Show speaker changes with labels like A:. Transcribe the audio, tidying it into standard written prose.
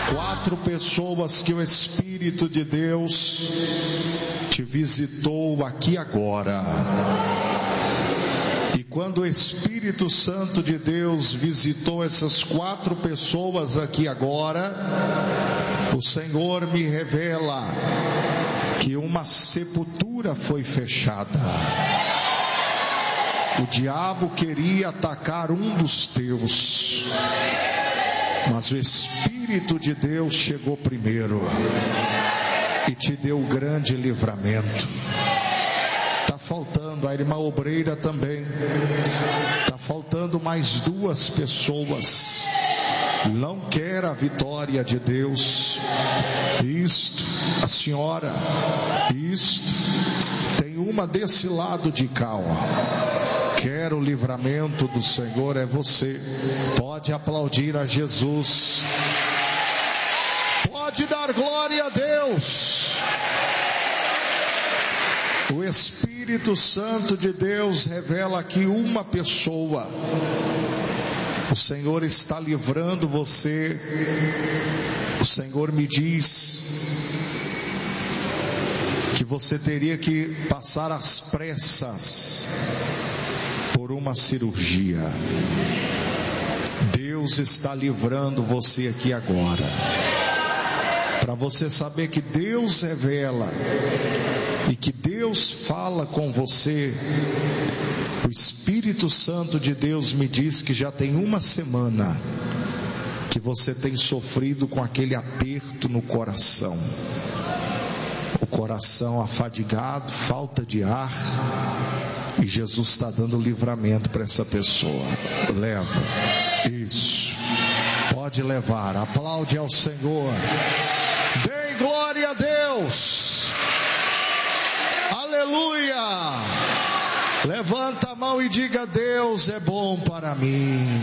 A: 4 pessoas que o Espírito de Deus te visitou aqui agora. E quando o Espírito Santo de Deus visitou essas 4 pessoas aqui agora, o Senhor me revela que uma sepultura foi fechada. O diabo queria atacar um dos teus, mas o Espírito de Deus chegou primeiro e te deu grande livramento. Está faltando a irmã obreira também. Está faltando mais 2 pessoas. Não quer a vitória de Deus. Isto, a senhora, isto, tem uma desse lado de cá, ó. Quer o livramento do Senhor, é você. Pode aplaudir a Jesus. Pode dar glória a Deus. O Espírito Santo de Deus revela aqui uma pessoa. O Senhor está livrando você. O Senhor me diz que você teria que passar às pressas por uma cirurgia. Deus está livrando você aqui agora. Para você saber que Deus revela e que Deus fala com você. O Espírito Santo de Deus me diz que já tem uma semana que você tem sofrido com aquele aperto no coração. O coração afadigado, falta de ar. E Jesus está dando livramento para essa pessoa. Leva. Isso. Pode levar. Aplaude ao Senhor. Dê glória a Deus. Aleluia. Levanta a mão e diga: Deus é bom para mim.